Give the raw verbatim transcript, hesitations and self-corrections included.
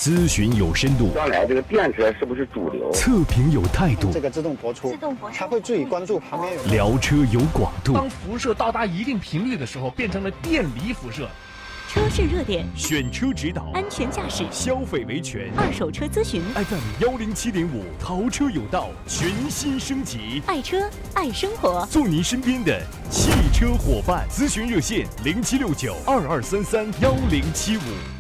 咨询有深度， 将来这个电车是不是主流？ 测评有态度， 这个自动播出， 自动播出， 它会注意关注旁边有。 聊车有广度。 当辐射到达一定频率的时候，变成了电离辐射。 车市热点， 选车指导， 安全驾驶， 消费维权， 二手车咨询。 F M 幺零七点五，淘车有道，全新升级。 爱车，爱生活， 做您身边的汽车伙伴。咨询热线零七六九二二三三幺零七五。